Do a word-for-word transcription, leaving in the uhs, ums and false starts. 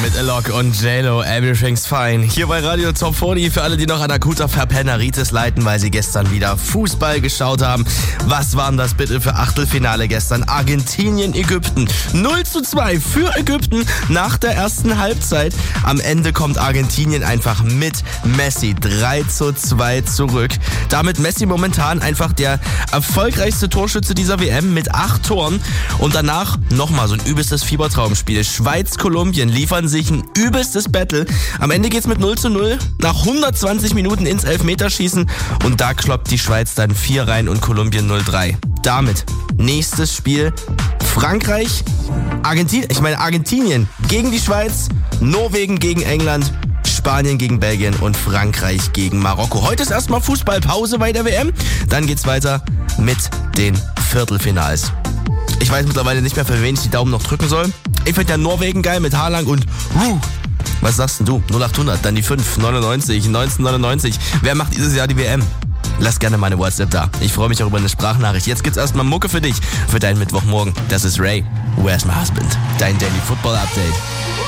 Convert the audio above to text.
mit Alok und J-Lo, Everything's Fine. Hier bei Radio Top vierzig für alle, die noch an akuter Verpenneritis leiden, weil sie gestern wieder Fußball geschaut haben. Was waren das bitte für Achtelfinale gestern? Argentinien, Ägypten. null zu zwei für Ägypten nach der ersten Halbzeit. Am Ende kommt Argentinien einfach mit Messi drei zu zwei zurück. Damit Messi momentan einfach der erfolgreichste Torschütze dieser W M mit acht Toren. Und danach nochmal so ein übelstes Fiebertraumspiel. Schweiz, Kolumbien liefern sich ein übelstes Battle. Am Ende geht's mit null zu null nach hundertzwanzig Minuten ins Elfmeterschießen und da kloppt die Schweiz dann vier rein und Kolumbien null drei. Damit nächstes Spiel Frankreich, Argentinien, ich meine Argentinien gegen die Schweiz, Norwegen gegen England, Spanien gegen Belgien und Frankreich gegen Marokko. Heute ist erstmal Fußballpause bei der W M, dann geht's weiter mit den Viertelfinals. Ich weiß mittlerweile nicht mehr, für wen ich die Daumen noch drücken soll. Ich finde ja Norwegen geil mit Haaland und Ruh. Was sagst denn du? null acht hundert, dann die fünf, neunundneunzig, neunzehnhundertneunundneunzig. Wer macht dieses Jahr die W M? Lass gerne meine WhatsApp da. Ich freue mich auch über eine Sprachnachricht. Jetzt gibt's erstmal Mucke für dich, für deinen Mittwochmorgen. Das ist Ray. Where's my husband? Dein Daily Football Update.